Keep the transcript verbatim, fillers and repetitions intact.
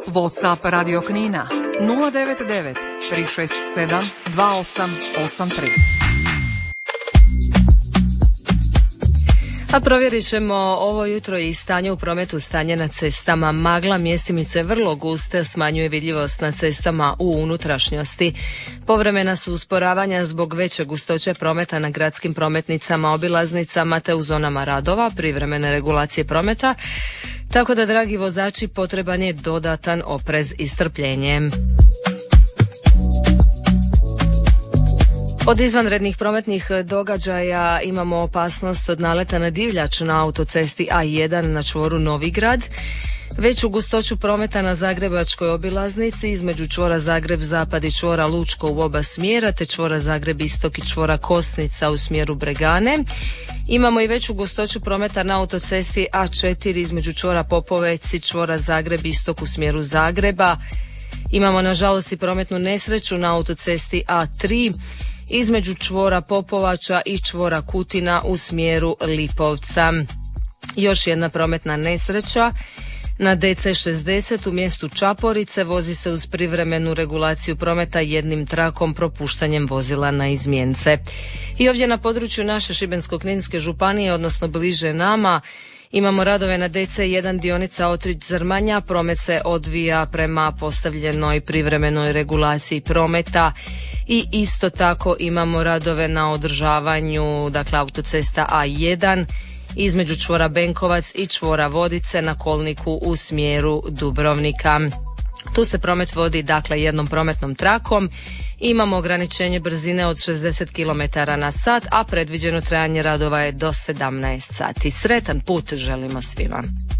WhatsApp Radio Knina nula devet devet tri šest sedam dva osam osam tri. A provjerit ćemo ovo jutro i stanje u prometu, stanje na cestama. Magla mjestimice vrlo guste, smanjuje vidljivost na cestama u unutrašnjosti. Povremena su usporavanja zbog veće gustoće prometa na gradskim prometnicama, obilaznicama te u zonama radova, privremene regulacije prometa. Tako da, dragi vozači, potreban je dodatan oprez i strpljenje. Od izvanrednih prometnih događaja imamo opasnost od naleta na divljač na autocesti A jedan na čvoru Novigrad, veću gustoću prometa na zagrebačkoj obilaznici između čvora Zagreb-Zapad i čvora Lučko u oba smjera, te čvora Zagreb-Istok i čvora Kosnica u smjeru Bregane. Imamo i veću gustoću prometa na autocesti A četiri između čvora Popovec i čvora Zagreb-Istok u smjeru Zagreba. Imamo nažalost i prometnu nesreću na autocesti A tri između čvora Popovača i čvora Kutina u smjeru Lipovca. Još jedna prometna nesreća na D C šezdeset u mjestu Čaporice, vozi se uz privremenu regulaciju prometa jednim trakom, propuštanjem vozila na izmjence. I ovdje na području naše Šibensko-kninske županije, odnosno bliže nama, imamo radove na D C jedan dionica Otrić-Zrmanja, promet se odvija prema postavljenoj privremenoj regulaciji prometa i isto tako imamo radove na održavanju, dakle, autocesta A jedan između čvora Benkovac i čvora Vodice na kolniku u smjeru Dubrovnika. Tu se promet vodi, dakle, jednom prometnom trakom. Imamo ograničenje brzine od šezdeset kilometara na sat, a predviđeno trajanje radova je do sedamnaest sati. Sretan put želimo svima.